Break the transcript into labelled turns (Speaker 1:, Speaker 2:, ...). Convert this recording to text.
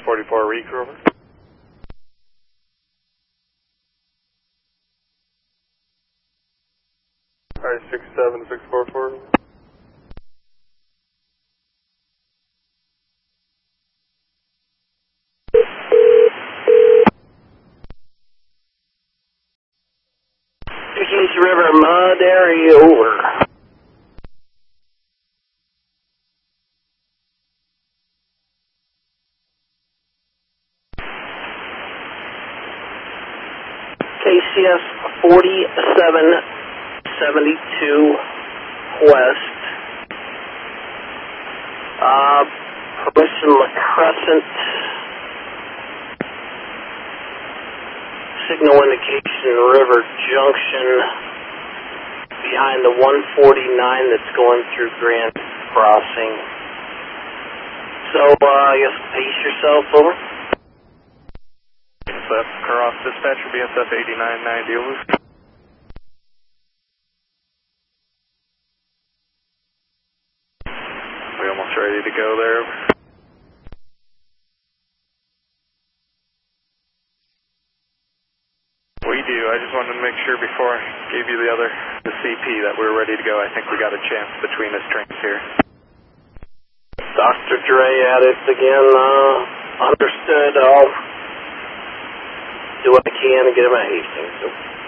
Speaker 1: 44 Reek, over. Alright, 67644.
Speaker 2: East River Mud area, over. KCS 4772 West. Permission Crescent. Signal indication River Junction behind the 149 that's going through Grand Crossing. So, I guess pace yourself, over.
Speaker 1: BSF, Cross Dispatcher, BSF 8990, over. We almost ready to go there, over. We do. I just wanted to make sure before I gave you the CP that we were ready to go. I think we got a chance between us trains here.
Speaker 2: Dr. Dre at it again. Understood. I'll do what I can to get him at Hastings. So.